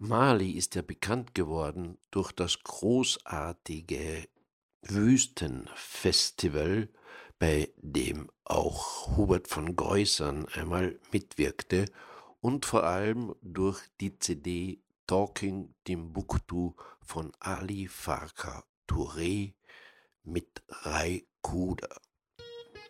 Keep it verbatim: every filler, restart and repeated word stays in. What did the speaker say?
Mali ist ja bekannt geworden durch das großartige Wüstenfestival, bei dem auch Hubert von Geusern einmal mitwirkte und vor allem durch die C D „Talking Timbuktu“ von Ali Farka Touré mit Ray Cooder.